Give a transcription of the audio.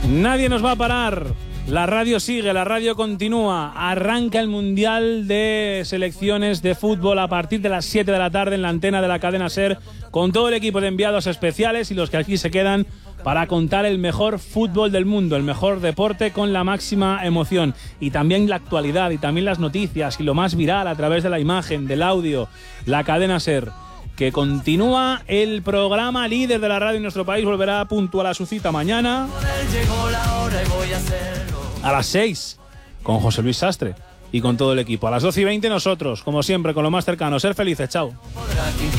Nadie nos va a parar. La radio sigue, la radio continúa. Arranca el Mundial de Selecciones de Fútbol a partir de las 7 de la tarde en la antena de la cadena SER, con todo el equipo de enviados especiales y los que aquí se quedan para contar el mejor fútbol del mundo, el mejor deporte con la máxima emoción. Y también la actualidad, y también las noticias, y lo más viral a través de la imagen, del audio. La cadena SER, que continúa el programa líder de la radio en nuestro país, volverá puntual a su cita mañana a las 6 con José Luis Sastre y con todo el equipo. A las 12:20 nosotros, como siempre, con lo más cercano. Ser felices, chao.